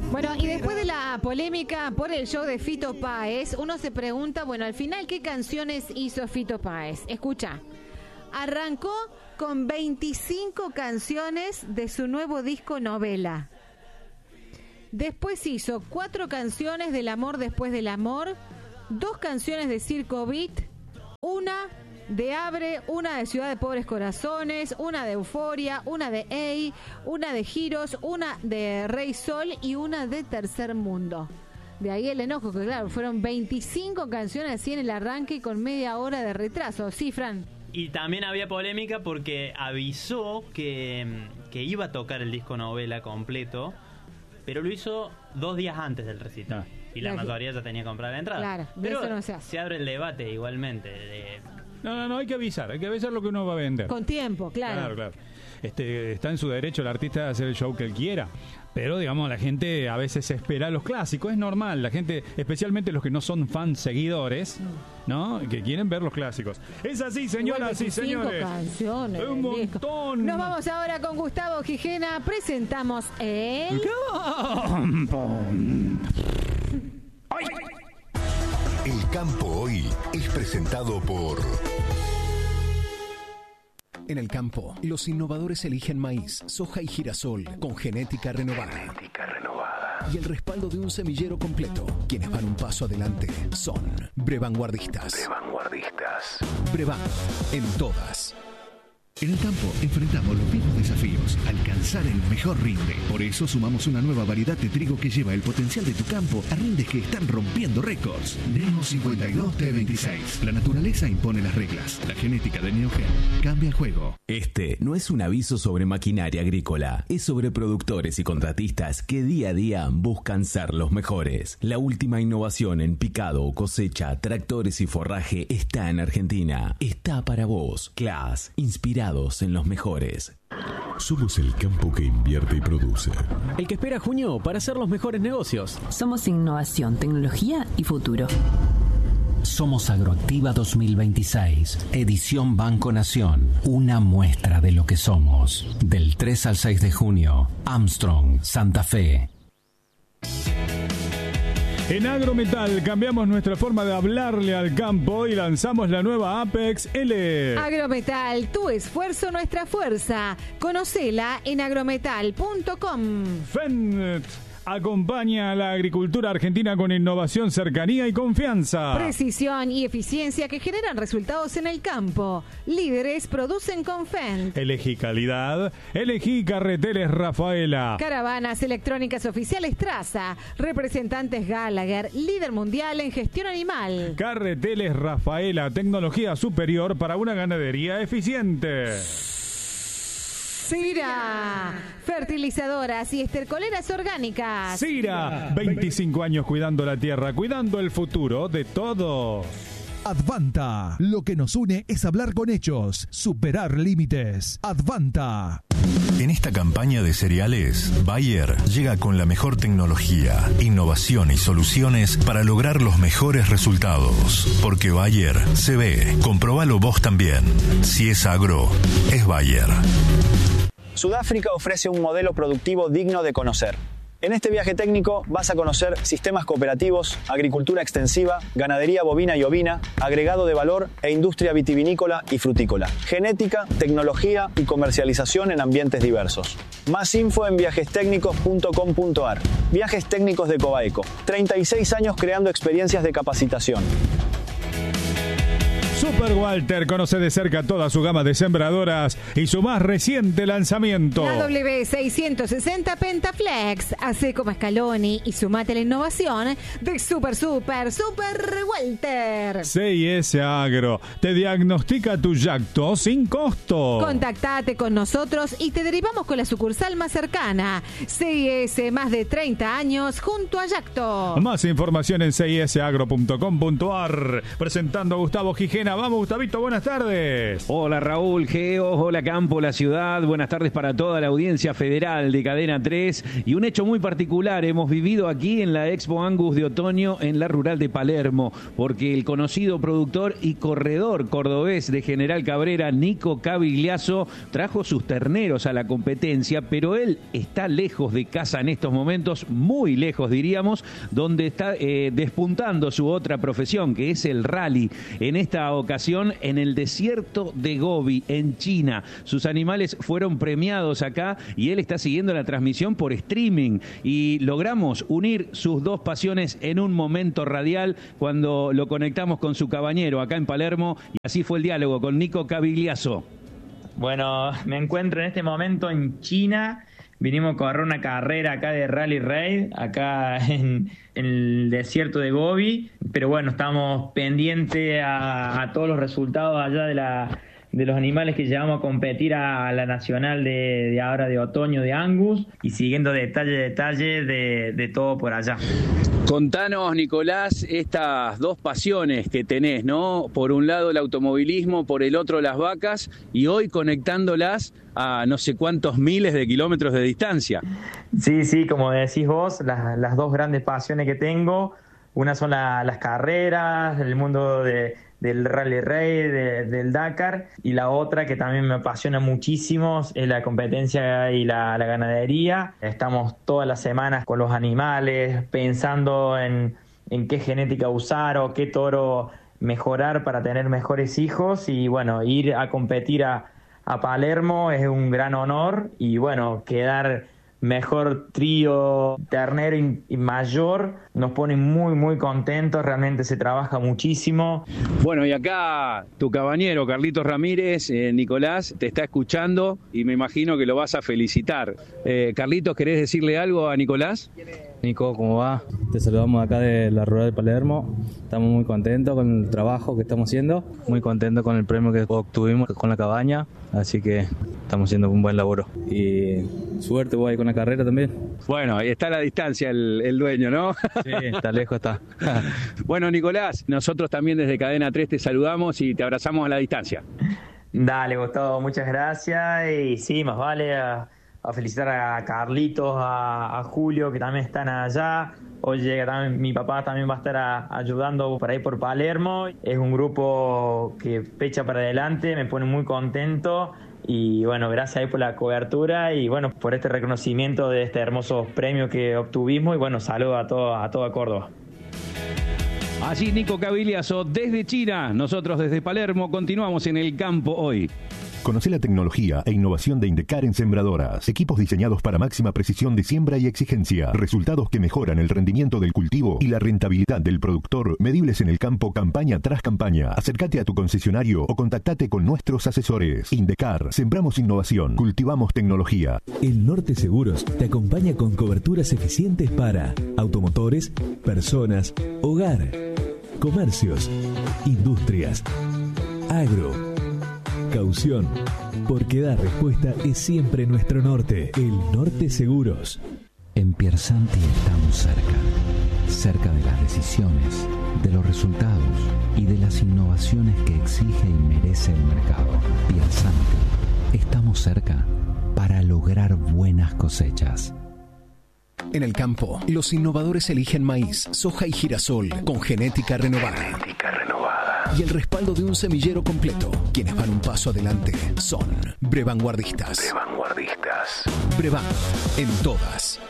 Bueno, y después de la polémica por el show de Fito Páez, uno se pregunta, bueno, al final, ¿qué canciones hizo Fito Páez? Escucha, arrancó con 25 canciones de su nuevo disco Novela. Después hizo 4 canciones del amor después del amor, 2 canciones de Circo Beat, una de Abre, una de Ciudad de Pobres Corazones, una de Euforia, una de Ey, una de Giros, una de Rey Sol y una de Tercer Mundo. De ahí el enojo, que claro, fueron 25 canciones así en el arranque y con media hora de retraso. ¿Sí, Fran? Y también había polémica porque avisó que iba a tocar el disco Novela completo, pero lo hizo 2 días antes del recital. Y la mayoría ya tenía comprada la entrada. Claro, pero eso no se hace. Se abre el debate igualmente. No, hay que avisar lo que uno va a vender. Con tiempo, claro. Claro. Está en su derecho el artista de hacer el show que él quiera. Pero, digamos, la gente a veces espera los clásicos. Es normal, la gente, especialmente los que no son fans seguidores, ¿no? Que quieren ver los clásicos. Es así, señoras y señores. Canciones, un montón. Nos vamos ahora con Gustavo Gijena. Presentamos el Campo. El Campo Hoy es presentado por... En el campo, los innovadores eligen maíz, soja y girasol con genética renovada. Y el respaldo de un semillero completo. Quienes van un paso adelante son Brevanguardistas. Brevan, en todas. En el campo enfrentamos los mismos desafíos, alcanzar el mejor rinde. Por eso sumamos una nueva variedad de trigo que lleva el potencial de tu campo a rindes que están rompiendo récords. Neo 52 T26. La naturaleza impone las reglas. La genética de Neogen cambia el juego. Este no es un aviso sobre maquinaria agrícola, es sobre productores y contratistas que día a día buscan ser los mejores. La última innovación en picado, cosecha, tractores y forraje está en Argentina. Está para vos. Claas, inspirados en los mejores. Somos el campo que invierte y produce. El que espera junio para hacer los mejores negocios. Somos innovación, tecnología y futuro. Somos Agroactiva 2026, edición Banco Nación, una muestra de lo que somos. Del 3 al 6 de junio, Armstrong, Santa Fe. En Agrometal cambiamos nuestra forma de hablarle al campo y lanzamos la nueva Apex L. Agrometal, tu esfuerzo, nuestra fuerza. Conocela en agrometal.com. Fendt acompaña a la agricultura argentina con innovación, cercanía y confianza. Precisión y eficiencia que generan resultados en el campo. Líderes producen con Fendt. Elegí calidad, elegí Carreteles Rafaela. Caravanas electrónicas oficiales Traza. Representantes Gallagher, líder mundial en gestión animal. Carreteles Rafaela, tecnología superior para una ganadería eficiente. Sira, fertilizadoras y estercoleras orgánicas. Sira, 25 años cuidando la tierra, cuidando el futuro de todos. Advanta, lo que nos une es hablar con hechos, superar límites. Advanta. En esta campaña de cereales, Bayer llega con la mejor tecnología, innovación y soluciones para lograr los mejores resultados. Porque Bayer se ve. Comprobalo vos también. Si es agro, es Bayer. Sudáfrica ofrece un modelo productivo digno de conocer. En este viaje técnico vas a conocer sistemas cooperativos, agricultura extensiva, ganadería bovina y ovina, agregado de valor e industria vitivinícola y frutícola, genética, tecnología y comercialización en ambientes diversos. Más info en viajestécnicos.com.ar. Viajes técnicos de Cobaeco. 36 años creando experiencias de capacitación. Super Walter conoce de cerca toda su gama de sembradoras y su más reciente lanzamiento. La W660 Pentaflex. Hace como Scaloni y sumate a la innovación de Super Walter. CIS Agro te diagnostica tu yacto sin costo. Contactate con nosotros y te derivamos con la sucursal más cercana. CIS, más de 30 años junto a Yacto. Más información en cisagro.com.ar. Presentando a Gustavo Gijena cadena. Vamos, Gustavito, buenas tardes. Hola Raúl, Geo, hola Campo, la ciudad. Buenas tardes para toda la audiencia federal de Cadena 3. Y un hecho muy particular hemos vivido aquí en la Expo Angus de otoño en la rural de Palermo, porque el conocido productor y corredor cordobés de General Cabrera, Nico Cavigliaso, trajo sus terneros a la competencia, pero él está lejos de casa en estos momentos, muy lejos diríamos, donde está despuntando su otra profesión, que es el rally. En esta ocasión en el desierto de Gobi, en China. Sus animales fueron premiados acá y él está siguiendo la transmisión por streaming. Y logramos unir sus dos pasiones en un momento radial cuando lo conectamos con su cabañero acá en Palermo. Y así fue el diálogo con Nico Cavigliaso. Bueno, me encuentro en este momento en China. Vinimos a correr una carrera acá de Rally Raid, acá en el desierto de Gobi, pero bueno, estamos pendientes a todos los resultados allá de los animales que llevamos a competir a la nacional de ahora de otoño de Angus, y siguiendo detalle de todo por allá. Contanos, Nicolás, estas dos pasiones que tenés, ¿no? Por un lado el automovilismo, por el otro las vacas, y hoy conectándolas a no sé cuántos miles de kilómetros de distancia. Sí, como decís vos, las dos grandes pasiones que tengo, una son las carreras, el mundo del Rally Raid, del Dakar, y la otra que también me apasiona muchísimo es la competencia y la ganadería. Estamos todas las semanas con los animales, pensando en qué genética usar o qué toro mejorar para tener mejores hijos, y bueno, ir a competir a Palermo es un gran honor, y bueno, quedar mejor trío ternero y mayor nos pone muy muy contentos. Realmente se trabaja muchísimo. Bueno, y acá tu cabañero Carlitos Ramírez, Nicolás, te está escuchando y me imagino que lo vas a felicitar. Carlitos, ¿querés decirle algo a Nicolás? Nico, ¿cómo va? Te saludamos acá de la rural de Palermo. Estamos muy contentos con el trabajo que estamos haciendo, muy contentos con el premio que obtuvimos con la cabaña, así que estamos haciendo un buen laburo. Y suerte vos ahí con la carrera también. Bueno, ahí está a la distancia el dueño, ¿no? Sí, está lejos, está. Bueno, Nicolás, nosotros también desde Cadena 3 te saludamos y te abrazamos a la distancia. Dale, Gustavo, muchas gracias. Y sí, más vale a felicitar a Carlitos, a Julio, que también están allá. Hoy llega también, mi papá también va a estar ayudando por ahí por Palermo. Es un grupo que fecha para adelante, me pone muy contento. Y bueno, gracias ahí por la cobertura y bueno, por este reconocimiento de este hermoso premio que obtuvimos. Y bueno, saludo a toda Córdoba. Así Nico Cavigliaso desde China, nosotros desde Palermo continuamos en el campo hoy. Conoce la tecnología e innovación de Indecar en sembradoras. Equipos diseñados para máxima precisión de siembra y exigencia. Resultados que mejoran el rendimiento del cultivo y la rentabilidad del productor, medibles en el campo campaña tras campaña. Acércate a tu concesionario o contactate con nuestros asesores. Indecar, sembramos innovación, cultivamos tecnología. El Norte Seguros te acompaña con coberturas eficientes para automotores, personas, hogar, comercios, industrias, agro. Caución, porque dar respuesta es siempre nuestro norte. El Norte Seguros. En Piersanti estamos cerca de las decisiones, de los resultados y de las innovaciones que exige y merece el mercado. Piersanti, estamos cerca para lograr buenas cosechas. En el campo, los innovadores eligen maíz, soja y girasol con genética renovada. Y el respaldo de un semillero completo. Quienes van un paso adelante son Brevanguardistas. Brevan, en todas.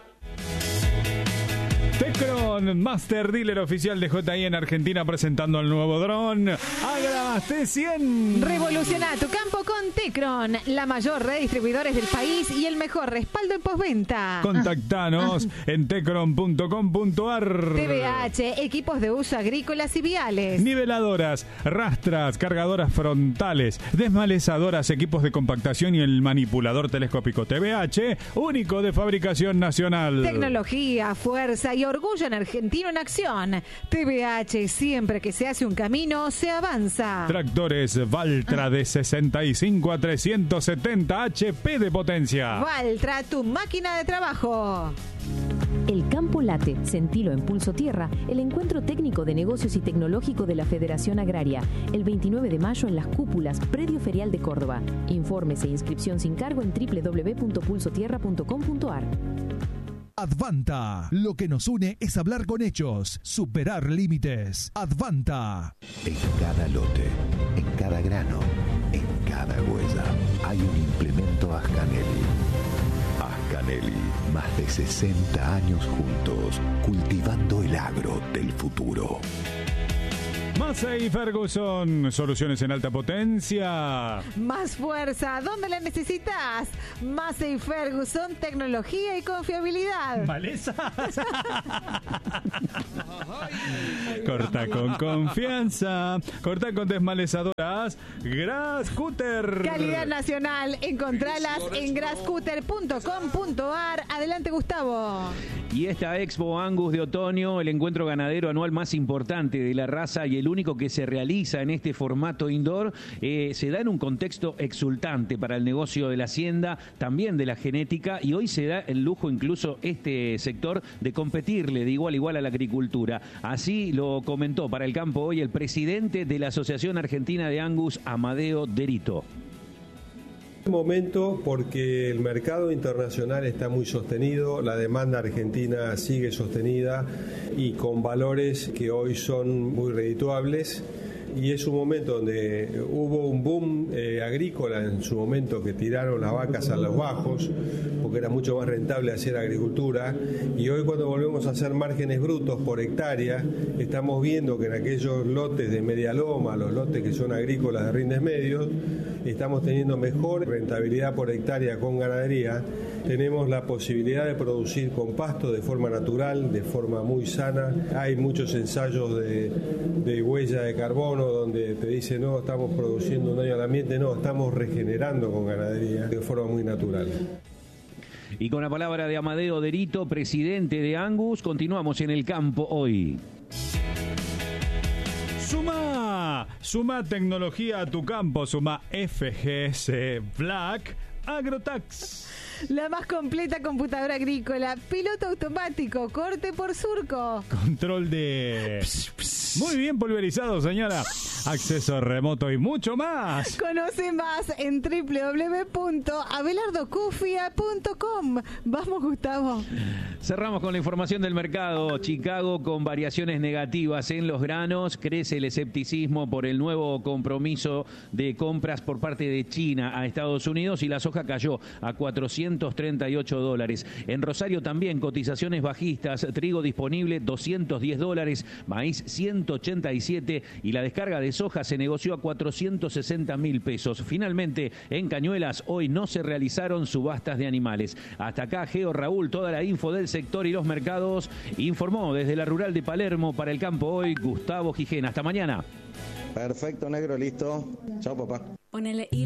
Tecron, Master Dealer oficial de JI en Argentina, presentando el nuevo dron Agravaste 100. Revoluciona tu campo con Tecron, la mayor red de distribuidores del país y el mejor respaldo en postventa. Contactanos en tecron.com.ar. TBH, equipos de uso agrícolas y viales. Niveladoras, rastras, cargadoras frontales, desmalezadoras, equipos de compactación y el manipulador telescópico TBH, único de fabricación nacional. Tecnología, fuerza y orgullo en argentino en acción. TBH, siempre que se hace un camino, se avanza. Tractores Valtra de 65 a 370 HP de potencia. Valtra, tu máquina de trabajo. El campo Formulate, sentilo en Pulso Tierra, el encuentro técnico de negocios y tecnológico de la Federación Agraria, el 29 de mayo en Las Cúpulas, Predio Ferial de Córdoba. Informes e inscripción sin cargo en www.pulsotierra.com.ar. Advanta. Lo que nos une es hablar con hechos, superar límites. Advanta. En cada lote, en cada grano, en cada huella, hay un implemento Ascanelli. Ascanelli, más de 60 años juntos, cultivando el agro del futuro. Massey Ferguson, soluciones en alta potencia. Más fuerza, ¿dónde la necesitas? Massey Ferguson, tecnología y confiabilidad. ¿Malezas? Corta con confianza. Corta con desmalezadoras. Grasscutter. Calidad nacional. Encontralas en grasscutter.com.ar. Adelante, Gustavo. Y esta Expo Angus de otoño, el encuentro ganadero anual más importante de la raza y el único que se realiza en este formato indoor, se da en un contexto exultante para el negocio de la hacienda, también de la genética, y hoy se da el lujo incluso este sector de competirle de igual a igual a la agricultura. Así lo comentó para el campo hoy el presidente de la Asociación Argentina de Angus, Amadeo Derito. Momento porque el mercado internacional está muy sostenido, la demanda argentina sigue sostenida y con valores que hoy son muy redituables, y es un momento donde hubo un boom agrícola en su momento, que tiraron las vacas a los bajos porque era mucho más rentable hacer agricultura, y hoy cuando volvemos a hacer márgenes brutos por hectárea estamos viendo que en aquellos lotes de media loma, los lotes que son agrícolas de rindes medios, estamos teniendo mejor rentabilidad por hectárea con ganadería. Tenemos la posibilidad de producir con pasto de forma natural, de forma muy sana. Hay muchos ensayos de huella de carbono donde te dicen no, estamos produciendo un daño al ambiente, no, estamos regenerando con ganadería de forma muy natural. Y con la palabra de Amadeo Derito, presidente de Angus, continuamos en el campo hoy. Suma tecnología a tu campo, suma FGS Black AgroTax. La más completa computadora agrícola, piloto automático, corte por surco. Control de... Muy bien pulverizado, señora. Acceso remoto y mucho más. Conoce más en www.abelardocufia.com. Vamos, Gustavo. Cerramos con la información del mercado. Chicago con variaciones negativas en los granos. Crece el escepticismo por el nuevo compromiso de compras por parte de China a Estados Unidos, y la soja cayó a $438. En Rosario también cotizaciones bajistas. Trigo disponible $210, maíz 187, y la descarga de soja se negoció a 460.000 pesos. Finalmente, en Cañuelas hoy no se realizaron subastas de animales. Hasta acá, Geo Raúl, toda la info del sector y los mercados. Informó desde la Rural de Palermo para el campo hoy Gustavo Gijena. Hasta mañana. Perfecto, negro, listo. Chao, papá.